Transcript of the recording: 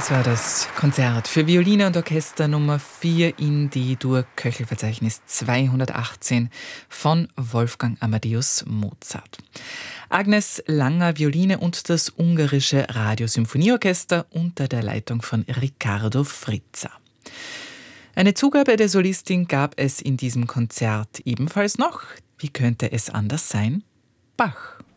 Das war das Konzert für Violine und Orchester Nummer 4 in D-Dur-Köchelverzeichnis 218 von Wolfgang Amadeus Mozart. Agnes Langer Violine und das ungarische Radiosymphonieorchester unter der Leitung von Riccardo Frizza. Eine Zugabe der Solistin gab es in diesem Konzert ebenfalls noch. Wie könnte es anders sein? Bach.